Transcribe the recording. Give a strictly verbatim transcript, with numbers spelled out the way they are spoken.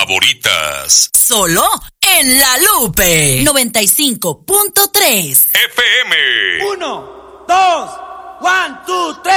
favoritas. Solo en La Lupe noventa y cinco punto tres F M. Uno, dos, one, two, tres.